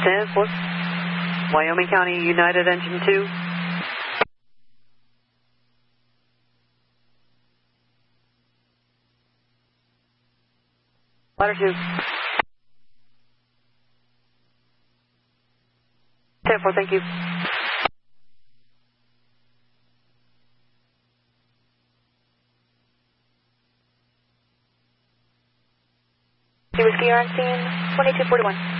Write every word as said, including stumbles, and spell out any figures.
ten four. Wyoming County United engine two. Ladder two. ten four, thank you. Whiskey, you're on scene, twenty-two forty-one.